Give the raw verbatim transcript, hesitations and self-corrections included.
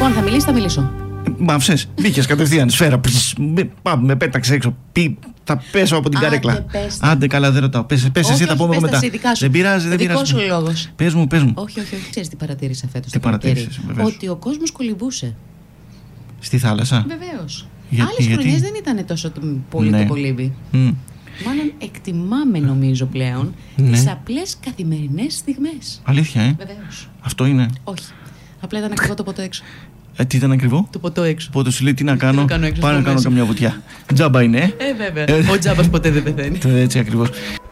Λοιπόν, θα μιλήσει, θα μιλήσω. Μ' άφησες, μπήκες κατευθείαν, σφαίρα. Πς, με, πάμε, με πέταξε έξω. Πι, θα πέσω από την Άντε, καρέκλα. πες. Άντε, καλά, δεν ρωτάω. Πες, πες Όχι, εσύ, όχι, τα πούμε πες τα μετά. εσύ, δικά σου. Δεν πειράζει, δεν Δικός πειράζει. σου λόγος. Πες μου, πες μου. Όχι, όχι, όχι. Ξέρεις τι παρατήρησα φέτος? Τι παρατήρησες, βεβαίως? Ότι ο κόσμος κολυμπούσε. Στη θάλασσα. Βεβαίως. Γιατί, Άλλες γιατί? χρονιές δεν ήταν τόσο τ- πολύ Ναι. το κολύμπι. Μμ. Μάλλον εκτιμάμε, νομίζω πλέον, Ναι. τις απλές καθημερινές στιγμές. Αλήθεια, ε. Βεβαίως. Αυτό είναι. Όχι. Απλά ήταν ακριβό το ποτό έξω. Ε, τι ήταν ακριβό? Το ποτό έξω. Οπότε σου λέει τι να κάνω. να κάνω έξω Πάω στο να κάνω μέσο. καμιά βουτιά. Τζάμπα είναι, ε. Ε, βέβαια. Ε. Ο τζάμπας ποτέ δεν πεθαίνει. Το έτσι ακριβώς.